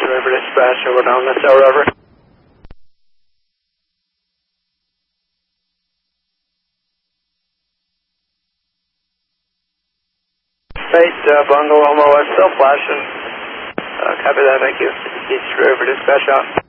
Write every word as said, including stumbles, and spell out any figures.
River Dispatch, over down the Cell River. Right, uh, Bungle Homo, I'm still flashing. Uh, copy that, thank you. East River Dispatch out.